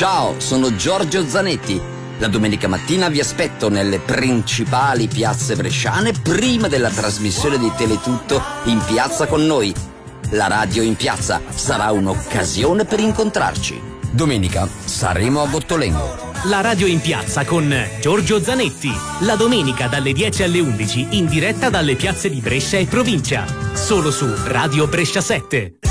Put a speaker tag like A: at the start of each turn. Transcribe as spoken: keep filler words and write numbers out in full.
A: Ciao, sono Giorgio Zanetti. La domenica mattina vi aspetto nelle principali piazze bresciane prima della trasmissione di Teletutto In Piazza con noi. La radio in piazza sarà un'occasione per incontrarci. Domenica saremo a Gottolengo.
B: La radio in piazza con Giorgio Zanetti. La domenica dalle dieci alle undici in diretta dalle piazze di Brescia e provincia. Solo su Radio Brescia sette.